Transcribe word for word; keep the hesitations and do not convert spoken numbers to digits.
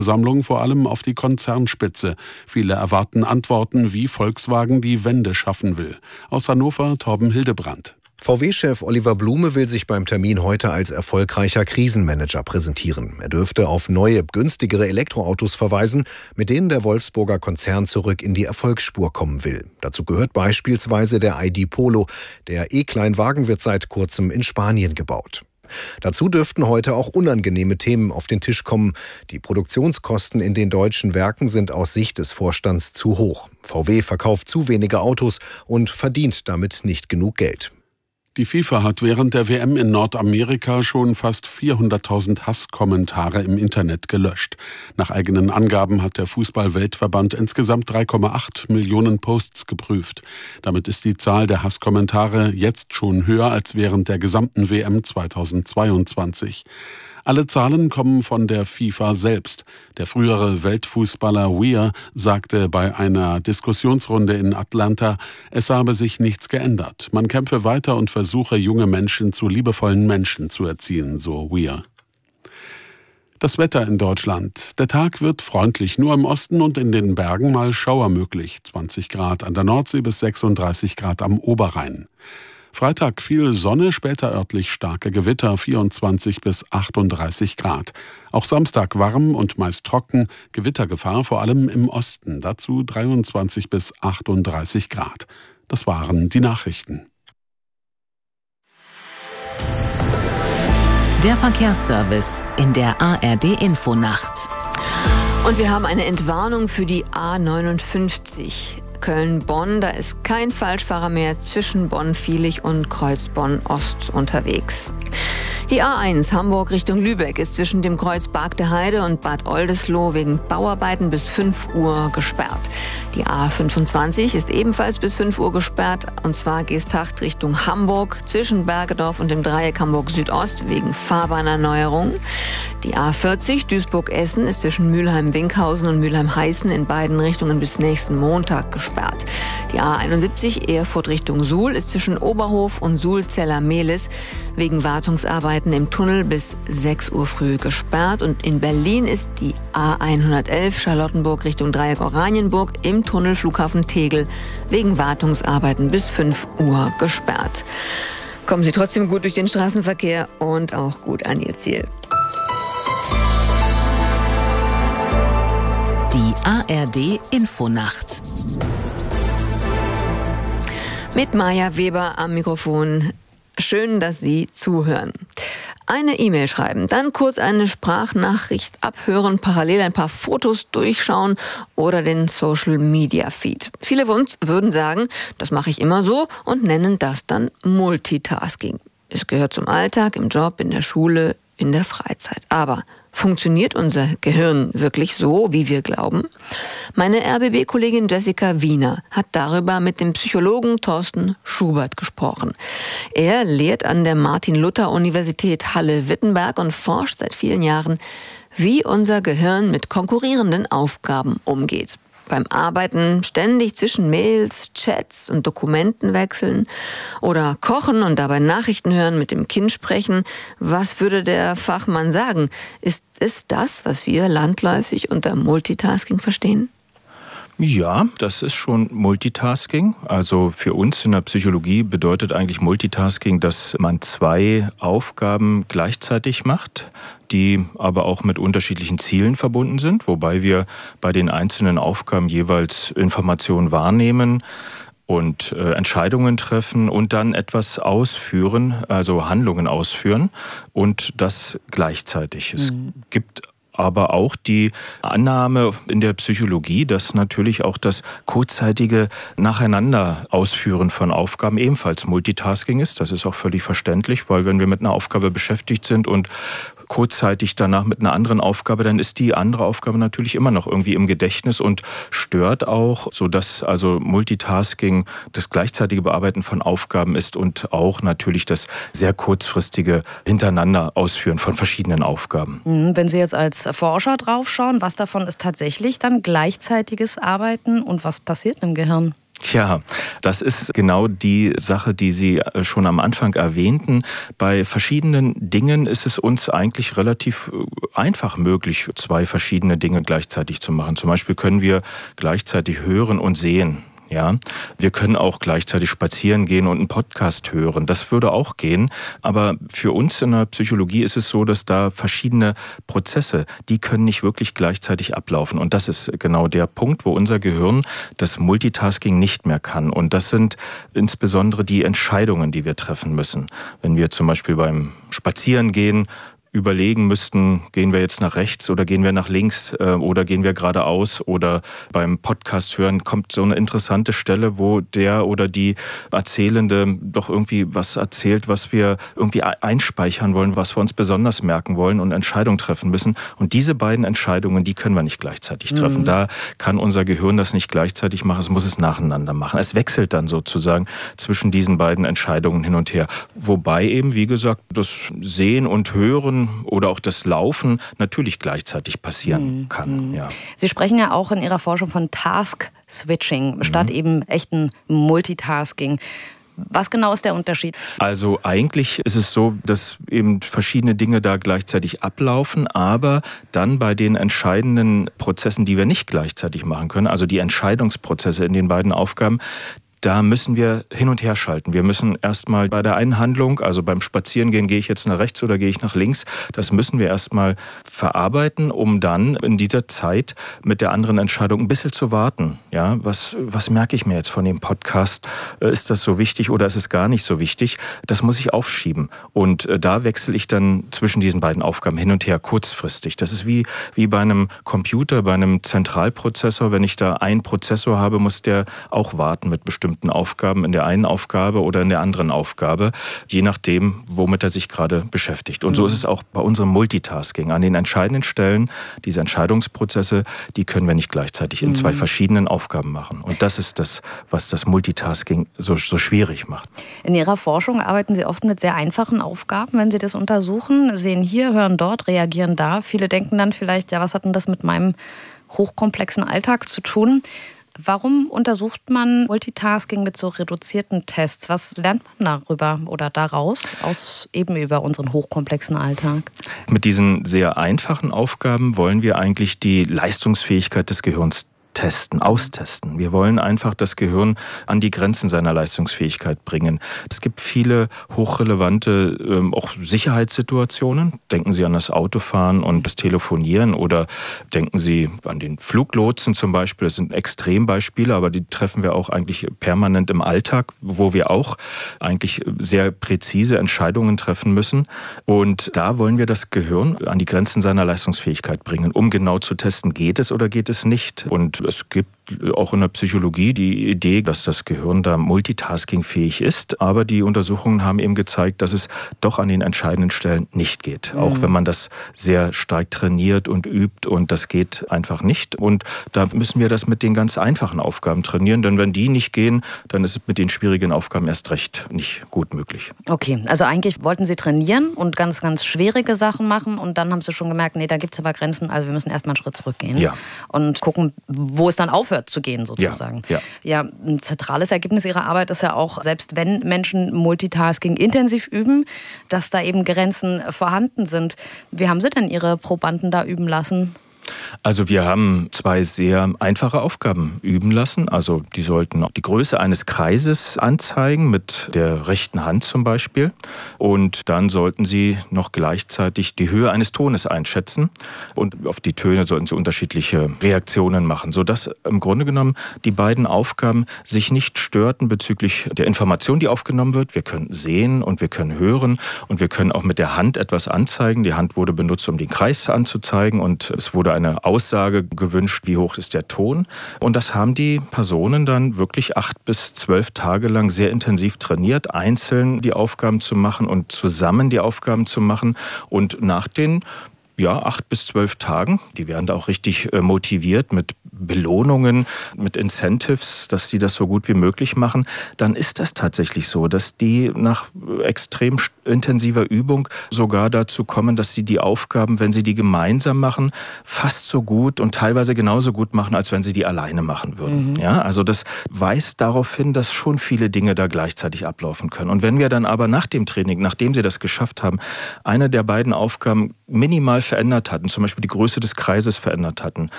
Sammlung vor allem auf die Konzernspitze. Viele erwarten Antworten, wie Volkswagen die Wende schaffen will. Aus Hannover Torben Hildebrandt. V W-Chef Oliver Blume will sich beim Termin heute als erfolgreicher Krisenmanager präsentieren. Er dürfte auf neue, günstigere Elektroautos verweisen, mit denen der Wolfsburger Konzern zurück in die Erfolgsspur kommen will. Dazu gehört beispielsweise der I D Polo. Der E-Kleinwagen wird seit kurzem in Spanien gebaut. Dazu dürften heute auch unangenehme Themen auf den Tisch kommen. Die Produktionskosten in den deutschen Werken sind aus Sicht des Vorstands zu hoch. V W verkauft zu wenige Autos und verdient damit nicht genug Geld. Die FIFA hat während der W M in Nordamerika schon fast vierhunderttausend Hasskommentare im Internet gelöscht. Nach eigenen Angaben hat der Fußball-Weltverband insgesamt drei Komma acht Millionen Posts geprüft. Damit ist die Zahl der Hasskommentare jetzt schon höher als während der gesamten W M zweitausendzweiundzwanzig. Alle Zahlen kommen von der FIFA selbst. Der frühere Weltfußballer Weir sagte bei einer Diskussionsrunde in Atlanta, es habe sich nichts geändert. Man kämpfe weiter und versuche, junge Menschen zu liebevollen Menschen zu erziehen, so Weir. Das Wetter in Deutschland. Der Tag wird freundlich, nur im Osten und in den Bergen mal Schauer möglich. zwanzig Grad an der Nordsee bis sechsunddreißig Grad am Oberrhein. Freitag viel Sonne, später örtlich starke Gewitter, vierundzwanzig bis achtunddreißig Grad. Auch Samstag warm und meist trocken, Gewittergefahr vor allem im Osten, dazu dreiundzwanzig bis achtunddreißig Grad. Das waren die Nachrichten. Der Verkehrsservice in der A R D-Infonacht. Und wir haben eine Entwarnung für die A neunundfünfzig. Köln-Bonn, da ist kein Falschfahrer mehr zwischen Bonn-Vielig und Kreuz-Bonn-Ost unterwegs. Die A eins Hamburg Richtung Lübeck ist zwischen dem Kreuz Barg der Heide und Bad Oldesloe wegen Bauarbeiten bis fünf Uhr gesperrt. Die A fünfundzwanzig ist ebenfalls bis fünf Uhr gesperrt, und zwar Geesthacht Richtung Hamburg zwischen Bergedorf und dem Dreieck Hamburg Südost wegen Fahrbahnerneuerung. Die A vierzig Duisburg-Essen ist zwischen Mülheim-Winkhausen und Mülheim-Heißen in beiden Richtungen bis nächsten Montag gesperrt. Die A einundsiebzig Erfurt Richtung Suhl ist zwischen Oberhof und Suhl-Zeller-Mehlis wegen Wartungsarbeiten im Tunnel bis sechs Uhr früh gesperrt. Und in Berlin ist die A hundertelf Charlottenburg Richtung Dreieck Oranienburg im Tunnel Flughafen Tegel wegen Wartungsarbeiten bis fünf Uhr gesperrt. Kommen Sie trotzdem gut durch den Straßenverkehr und auch gut an Ihr Ziel. Die A R D-Infonacht. Mit Maja Weber am Mikrofon. Schön, dass Sie zuhören. Eine E-Mail schreiben, dann kurz eine Sprachnachricht abhören, parallel ein paar Fotos durchschauen oder den Social-Media-Feed. Viele von uns würden sagen, das mache ich immer so und nennen das dann Multitasking. Es gehört zum Alltag, im Job, in der Schule, in der Freizeit. Aber funktioniert unser Gehirn wirklich so, wie wir glauben? Meine R B B-Kollegin Jessica Wiener hat darüber mit dem Psychologen Thorsten Schubert gesprochen. Er lehrt an der Martin-Luther-Universität Halle-Wittenberg und forscht seit vielen Jahren, wie unser Gehirn mit konkurrierenden Aufgaben umgeht. Beim Arbeiten ständig zwischen Mails, Chats und Dokumenten wechseln oder kochen und dabei Nachrichten hören, mit dem Kind sprechen. Was würde der Fachmann sagen? Ist es das, was wir landläufig unter Multitasking verstehen? Ja, das ist schon Multitasking. Also für uns in der Psychologie bedeutet eigentlich Multitasking, dass man zwei Aufgaben gleichzeitig macht, die aber auch mit unterschiedlichen Zielen verbunden sind, wobei wir bei den einzelnen Aufgaben jeweils Informationen wahrnehmen und äh, Entscheidungen treffen und dann etwas ausführen, also Handlungen ausführen, und das gleichzeitig. Mhm. Es gibt aber auch die Annahme in der Psychologie, dass natürlich auch das kurzzeitige Nacheinander Ausführen von Aufgaben ebenfalls Multitasking ist. Das ist auch völlig verständlich, weil wenn wir mit einer Aufgabe beschäftigt sind und kurzzeitig danach mit einer anderen Aufgabe, dann ist die andere Aufgabe natürlich immer noch irgendwie im Gedächtnis und stört auch, sodass also Multitasking das gleichzeitige Bearbeiten von Aufgaben ist und auch natürlich das sehr kurzfristige Hintereinander Ausführen von verschiedenen Aufgaben. Wenn Sie jetzt als Forscher draufschauen, was davon ist tatsächlich dann gleichzeitiges Arbeiten und was passiert im Gehirn? Tja, das ist genau die Sache, die Sie schon am Anfang erwähnten. Bei verschiedenen Dingen ist es uns eigentlich relativ einfach möglich, zwei verschiedene Dinge gleichzeitig zu machen. Zum Beispiel können wir gleichzeitig hören und sehen. Ja, wir können auch gleichzeitig spazieren gehen und einen Podcast hören. Das würde auch gehen. Aber für uns in der Psychologie ist es so, dass da verschiedene Prozesse, die können nicht wirklich gleichzeitig ablaufen. Und das ist genau der Punkt, wo unser Gehirn das Multitasking nicht mehr kann. Und das sind insbesondere die Entscheidungen, die wir treffen müssen. Wenn wir zum Beispiel beim Spazierengehen überlegen müssten, gehen wir jetzt nach rechts oder gehen wir nach links äh, oder gehen wir geradeaus, oder beim Podcast hören kommt so eine interessante Stelle, wo der oder die Erzählende doch irgendwie was erzählt, was wir irgendwie einspeichern wollen, was wir uns besonders merken wollen und Entscheidungen treffen müssen. Und diese beiden Entscheidungen, die können wir nicht gleichzeitig treffen. Mhm. Da kann unser Gehirn das nicht gleichzeitig machen, es muss es nacheinander machen. Es wechselt dann sozusagen zwischen diesen beiden Entscheidungen hin und her. Wobei eben, wie gesagt, das Sehen und Hören oder auch das Laufen natürlich gleichzeitig passieren kann. Ja. Sie sprechen ja auch in Ihrer Forschung von Task-Switching mhm. statt eben echten Multitasking. Was genau ist der Unterschied? Also eigentlich ist es so, dass eben verschiedene Dinge da gleichzeitig ablaufen, aber dann bei den entscheidenden Prozessen, die wir nicht gleichzeitig machen können, also die Entscheidungsprozesse in den beiden Aufgaben, da müssen wir hin und her schalten. Wir müssen erstmal bei der einen Handlung, also beim Spazierengehen, gehe ich jetzt nach rechts oder gehe ich nach links, das müssen wir erstmal verarbeiten, um dann in dieser Zeit mit der anderen Entscheidung ein bisschen zu warten. Ja, was, was merke ich mir jetzt von dem Podcast? Ist das so wichtig oder ist es gar nicht so wichtig? Das muss ich aufschieben. Und da wechsle ich dann zwischen diesen beiden Aufgaben hin und her kurzfristig. Das ist wie, wie bei einem Computer, bei einem Zentralprozessor. Wenn ich da einen Prozessor habe, muss der auch warten mit bestimmten Aufgaben in der einen Aufgabe oder in der anderen Aufgabe, je nachdem, womit er sich gerade beschäftigt. Und so ist es auch bei unserem Multitasking. An den entscheidenden Stellen, diese Entscheidungsprozesse, die können wir nicht gleichzeitig in zwei verschiedenen Aufgaben machen. Und das ist das, was das Multitasking so, so schwierig macht. In Ihrer Forschung arbeiten Sie oft mit sehr einfachen Aufgaben, wenn Sie das untersuchen, sehen hier, hören dort, reagieren da. Viele denken dann vielleicht, ja, was hat denn das mit meinem hochkomplexen Alltag zu tun? Warum untersucht man Multitasking mit so reduzierten Tests? Was lernt man darüber oder daraus, aus eben über unseren hochkomplexen Alltag? Mit diesen sehr einfachen Aufgaben wollen wir eigentlich die Leistungsfähigkeit des Gehirns testen, austesten. Wir wollen einfach das Gehirn an die Grenzen seiner Leistungsfähigkeit bringen. Es gibt viele hochrelevante ähm, auch Sicherheitssituationen. Denken Sie an das Autofahren und das Telefonieren oder denken Sie an den Fluglotsen zum Beispiel. Das sind Extrembeispiele, aber die treffen wir auch eigentlich permanent im Alltag, wo wir auch eigentlich sehr präzise Entscheidungen treffen müssen. Und da wollen wir das Gehirn an die Grenzen seiner Leistungsfähigkeit bringen, um genau zu testen, geht es oder geht es nicht. Und es gibt auch in der Psychologie die Idee, dass das Gehirn da multitaskingfähig ist. Aber die Untersuchungen haben eben gezeigt, dass es doch an den entscheidenden Stellen nicht geht. Mhm. Auch wenn man das sehr stark trainiert und übt, und das geht einfach nicht. Und da müssen wir das mit den ganz einfachen Aufgaben trainieren. Denn wenn die nicht gehen, dann ist es mit den schwierigen Aufgaben erst recht nicht gut möglich. Okay, also eigentlich wollten Sie trainieren und ganz, ganz schwierige Sachen machen. Und dann haben Sie schon gemerkt, nee, da gibt es aber Grenzen. Also wir müssen erstmal einen Schritt zurückgehen. Ja. Und gucken, wo es dann aufhört zu gehen sozusagen. Ja, ja. ja, ein zentrales Ergebnis Ihrer Arbeit ist ja auch, selbst wenn Menschen Multitasking intensiv üben, dass da eben Grenzen vorhanden sind. Wie haben Sie denn Ihre Probanden da üben lassen? Also wir haben zwei sehr einfache Aufgaben üben lassen. Also die sollten die Größe eines Kreises anzeigen, mit der rechten Hand zum Beispiel. Und dann sollten sie noch gleichzeitig die Höhe eines Tones einschätzen. Und auf die Töne sollten sie unterschiedliche Reaktionen machen, sodass im Grunde genommen die beiden Aufgaben sich nicht störten bezüglich der Information, die aufgenommen wird. Wir können sehen und wir können hören und wir können auch mit der Hand etwas anzeigen. Die Hand wurde benutzt, um den Kreis anzuzeigen, und es wurde eine Aussage gewünscht, wie hoch ist der Ton. Und das haben die Personen dann wirklich acht bis zwölf Tage lang sehr intensiv trainiert, einzeln die Aufgaben zu machen und zusammen die Aufgaben zu machen. Und nach den ja, acht bis zwölf Tagen, die werden da auch richtig motiviert mit Belohnungen, mit Incentives, dass die das so gut wie möglich machen, dann ist das tatsächlich so, dass die nach extrem intensiver Übung sogar dazu kommen, dass sie die Aufgaben, wenn sie die gemeinsam machen, fast so gut und teilweise genauso gut machen, als wenn sie die alleine machen würden. Mhm. Ja, also das weist darauf hin, dass schon viele Dinge da gleichzeitig ablaufen können. Und wenn wir dann aber nach dem Training, nachdem sie das geschafft haben, eine der beiden Aufgaben minimal verändert hatten, zum Beispiel die Größe des Kreises verändert hatten,